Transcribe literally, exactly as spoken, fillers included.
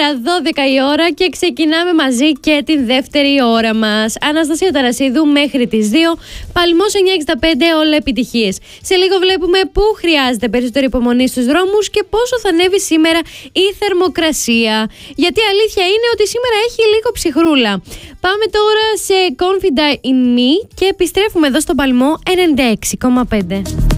Δευτέρα, δώδεκα η ώρα και ξεκινάμε μαζί και την δεύτερη ώρα μας. Αναστασία Ταρασίδου μέχρι τις δύο, Παλμός εννιακόσια εξήντα πέντε, όλα επιτυχίες. Σε λίγο βλέπουμε πού χρειάζεται περισσότερη υπομονή στους δρόμους και πόσο θα ανέβει σήμερα η θερμοκρασία. Γιατί αλήθεια είναι ότι σήμερα έχει λίγο ψυχρούλα. Πάμε τώρα σε Confident in Me και επιστρέφουμε εδώ στο Παλμό ενενήντα έξι κόμμα πέντε.